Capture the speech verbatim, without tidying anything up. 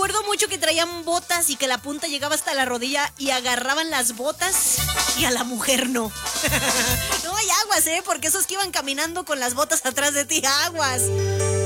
acuerdo mucho que traían botas y que la punta llegaba hasta la rodilla y agarraban las botas y a la mujer no. No hay aguas, ¿eh? Porque esos que iban caminando con las botas atrás de ti, aguas.